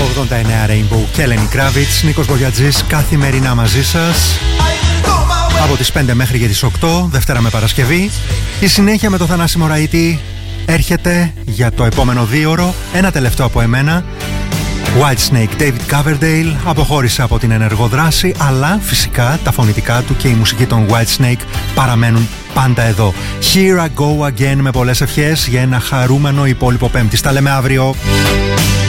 89 Rainbow και Lenny Kravitz, Νίκος Μπογιατζής, καθημερινά μαζί σας από τις 5 μέχρι και τις 8, Δευτέρα με Παρασκευή. Η συνέχεια με το Θανάση Μωραήτη έρχεται για το επόμενο 2ωρο. Ένα τελευταίο από εμένα. Whitesnake, David Coverdale αποχώρησε από την ενεργό δράση, αλλά φυσικά τα φωνητικά του και η μουσική των Whitesnake παραμένουν πάντα εδώ. Here I go again, με πολλές ευχές για ένα χαρούμενο υπόλοιπο Πέμπτη. Τα λέμε αύριο.